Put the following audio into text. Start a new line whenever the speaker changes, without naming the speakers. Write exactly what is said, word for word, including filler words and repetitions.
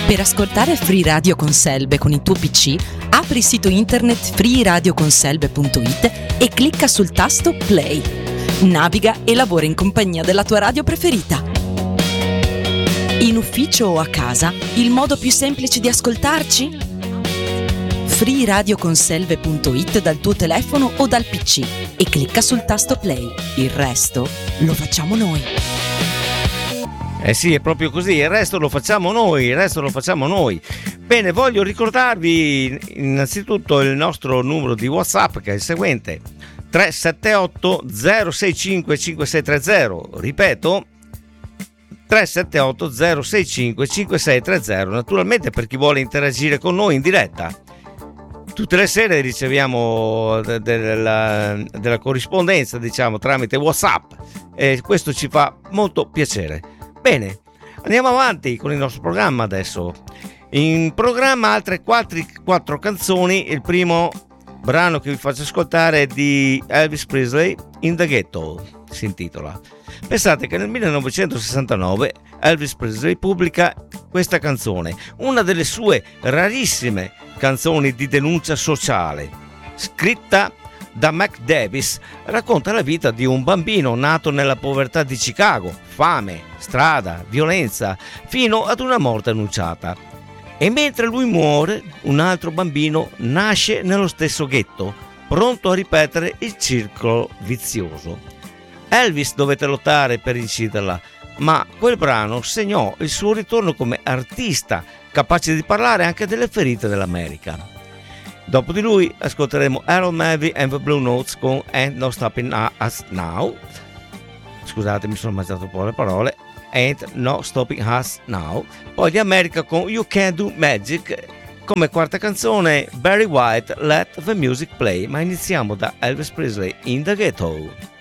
Per ascoltare Free Radio con Selbe con il tuo P C, apri il sito internet free radio con selbe punto it e clicca sul tasto Play. Naviga e lavora in compagnia della tua radio preferita. In ufficio o a casa, il modo più semplice di ascoltarci? free radio con selbe punto it dal tuo telefono o dal P C e clicca sul tasto Play. Il resto lo facciamo noi.
Eh sì, è proprio così, il resto lo facciamo noi, il resto lo facciamo noi. Bene, voglio ricordarvi innanzitutto il nostro numero di WhatsApp, che è il seguente: tre sette otto zero sei cinque cinque sei tre zero. Ripeto, tre sette otto zero sei cinque cinque sei tre zero. Naturalmente per chi vuole interagire con noi in diretta. Tutte le sere riceviamo de- de- della, della corrispondenza, diciamo, tramite WhatsApp, e questo ci fa molto piacere. Bene, andiamo avanti con il nostro programma adesso. In programma altre quattro, quattro canzoni. Il primo brano che vi faccio ascoltare è di Elvis Presley, In the Ghetto, si intitola. Pensate che nel millenovecentosessantanove Elvis Presley pubblica questa canzone, una delle sue rarissime canzoni di denuncia sociale, scritta da Mac Davis. Racconta la vita di un bambino nato nella povertà di Chicago, fame, strada, violenza, fino ad una morte annunciata. E mentre lui muore, un altro bambino nasce nello stesso ghetto, pronto a ripetere il circolo vizioso. Elvis dovette lottare per inciderla, ma quel brano segnò il suo ritorno come artista, capace di parlare anche delle ferite dell'America. Dopo di lui ascolteremo Harold Melvin and the Blue Notes con Ain't No Stopping Us Now. Scusate, mi sono mangiato un po' le parole. Ain't No Stopping Us Now. Poi di America con You Can Do Magic. Come quarta canzone Barry White, Let the Music Play. Ma iniziamo da Elvis Presley, In the Ghetto.